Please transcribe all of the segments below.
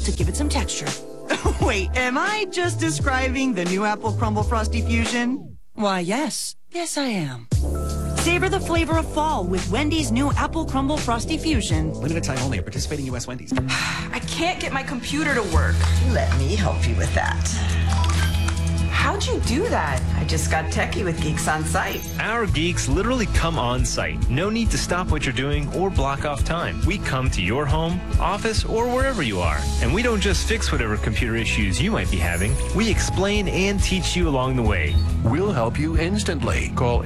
to give it some texture. Wait, am I just describing the new Apple Crumble Frosty Fusion? Why, yes. Yes, I am. Savor the flavor of fall with Wendy's new Apple Crumble Frosty Fusion. Limited time only at participating U.S. Wendy's. I can't get my computer to work. Let me help you with that. How'd you do that? I just got techie with Geeks on Site. Our geeks literally come on site. No need to stop what you're doing or block off time. We come to your home, office, or wherever you are. And we don't just fix whatever computer issues you might be having. We explain and teach you along the way. We'll help you instantly. Call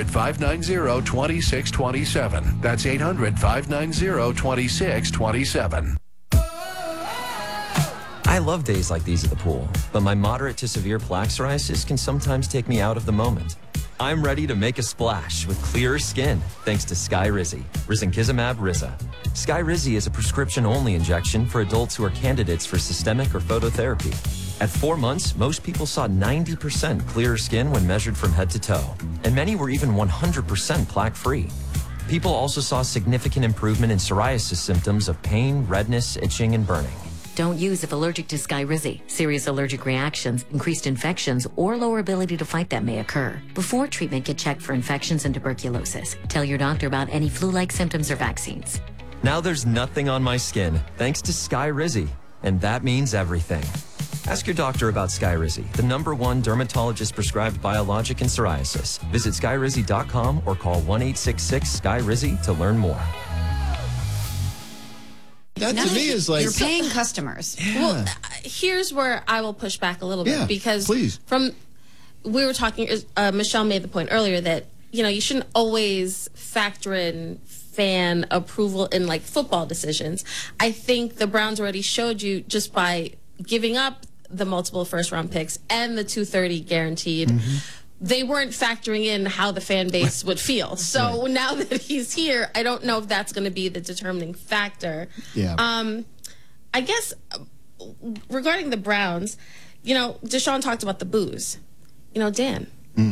800-590-2627. That's 800-590-2627. I love days like these at the pool, but my moderate to severe plaque psoriasis can sometimes take me out of the moment. I'm ready to make a splash with clearer skin thanks to Skyrizi, risankizumab Riza. Skyrizi is a prescription-only injection for adults who are candidates for systemic or phototherapy. At 4 months, most people saw 90% clearer skin when measured from head to toe, and many were even 100% plaque-free. People also saw significant improvement in psoriasis symptoms of pain, redness, itching, and burning. Don't use if allergic to Skyrizi. Serious allergic reactions, increased infections, or lower ability to fight them may occur. Before treatment, get checked for infections and tuberculosis. Tell your doctor about any flu-like symptoms or vaccines. Now there's nothing on my skin, thanks to Skyrizi, and that means everything. Ask your doctor about Skyrizi, the #1 dermatologist-prescribed biologic in psoriasis. Visit Skyrizi.com or call 1-866-SKYRIZI to learn more. That to me is like... You're paying customers. Yeah. Well, here's where I will push back a little bit. Because please. We were talking, Michelle made the point earlier that, you shouldn't always factor in fan approval in, like, football decisions. I think the Browns already showed you just by giving up the multiple first-round picks and the 230 guaranteed, they weren't factoring in how the fan base would feel. So now that he's here, I don't know if that's going to be the determining factor. Yeah. I guess regarding the Browns, Deshaun talked about the boos. Dan,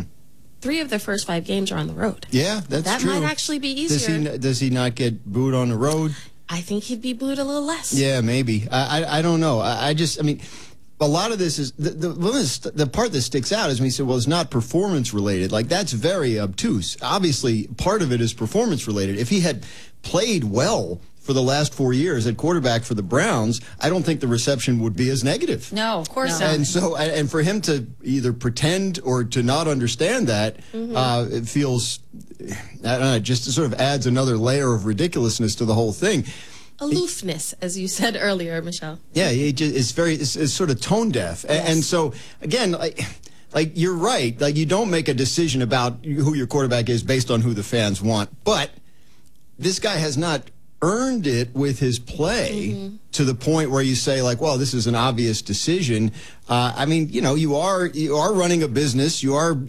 3 of their first 5 games are on the road. Yeah, that's true. That might actually be easier. Does he not get booed on the road? I think he'd be booed a little less. Yeah, maybe. I don't know. I mean, a lot of this is the part that sticks out is when he said, well, it's not performance related. Like, that's very obtuse. Obviously, part of it is performance related. If he had played well for the last 4 years at quarterback for the Browns, I don't think the reception would be as negative. No, of course not. And so, and for him to either pretend or to not understand that, it feels, I don't know, it just sort of adds another layer of ridiculousness to the whole thing. Aloofness, as you said earlier, Michelle. Yeah, it's sort of tone deaf. Yes. And so, again, like you're right. Like, you don't make a decision about who your quarterback is based on who the fans want. But this guy has not earned it with his play to the point where you say, like, well, this is an obvious decision. I mean, you are running a business. You are,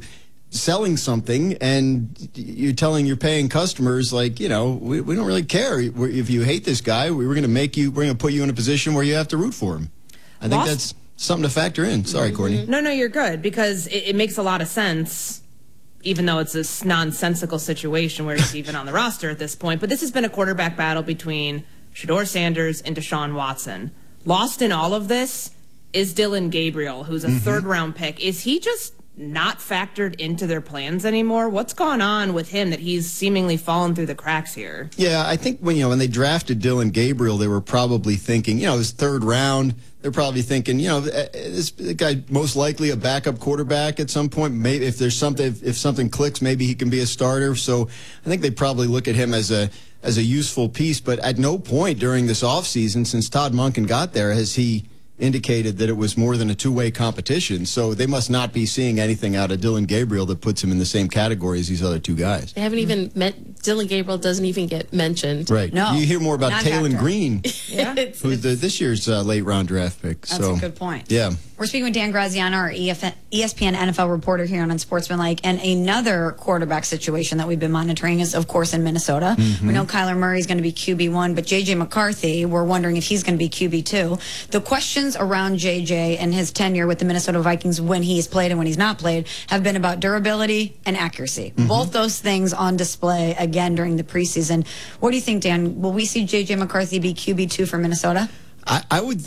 selling something, and you're paying customers, like, we don't really care if you hate this guy. We're going to put you in a position where you have to root for him. I think that's something to factor in. Sorry, Courtney. No, you're good, because it makes a lot of sense, even though it's this nonsensical situation where he's even on the roster at this point. But this has been a quarterback battle between Shedeur Sanders and Deshaun Watson. Lost in all of this is Dillon Gabriel, who's a third-round pick. Is he just not factored into their plans anymore? What's gone on with him that he's seemingly fallen through the cracks here? Yeah, I think when they drafted Dillon Gabriel, they were probably thinking, his third round, they're probably thinking, this guy most likely a backup quarterback at some point. Maybe if something clicks, maybe he can be a starter. So I think they probably look at him as a useful piece. But at no point during this offseason, since Todd Monken got there, has he indicated that it was more than a two-way competition. So they must not be seeing anything out of Dillon Gabriel that puts him in the same category as these other two guys. They haven't even Dillon Gabriel doesn't even get mentioned. Right. No. You hear more about Taylon Green, who's this year's late-round draft pick. That's a good point. Yeah. We're speaking with Dan Graziano, our ESPN NFL reporter here on Unsportsmanlike, and another quarterback situation that we've been monitoring is, of course, in Minnesota. We know Kyler Murray is going to be QB1, but J.J. McCarthy, we're wondering if he's going to be QB2. The questions around J.J. and his tenure with the Minnesota Vikings when he's played and when he's not played have been about durability and accuracy. Both those things on display again during the preseason. What do you think, Dan? Will we see J.J. McCarthy be QB2 for Minnesota? I would